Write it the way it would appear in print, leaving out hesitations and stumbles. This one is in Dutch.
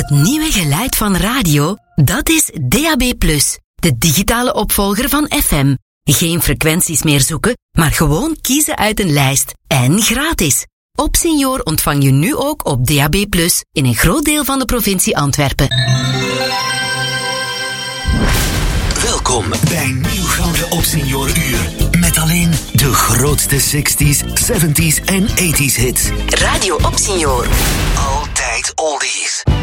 Het nieuwe geluid van radio, dat is DAB+, de digitale opvolger van FM. Geen frequenties meer zoeken, maar gewoon kiezen uit een lijst. En gratis. Op Senior ontvang je nu ook op DAB+, in een groot deel van de provincie Antwerpen. Welkom bij Nieuw Gouden op Senior Uur. Met alleen de grootste 60s, 70s en 80s hits. Radio op Senior. Altijd oldies.